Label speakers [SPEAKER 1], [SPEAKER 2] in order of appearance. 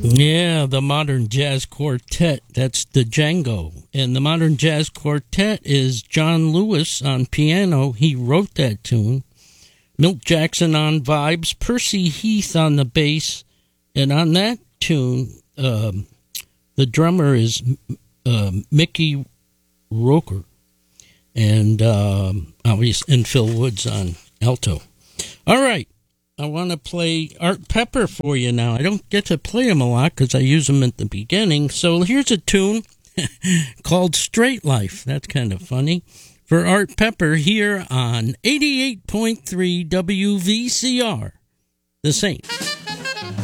[SPEAKER 1] Yeah, the Modern Jazz Quartet. That's the Django. And the Modern Jazz Quartet is John Lewis on piano. He wrote that tune. Milt Jackson on vibes. Percy Heath on the bass. And on that tune, the drummer is Mickey Roker. And Phil Woods on alto. All right. I want to play Art Pepper for you now. I don't get to play him a lot because I use them at the beginning. So here's a tune called Straight Life. That's kind of funny. For Art Pepper here on 88.3 WVCR, The Saint.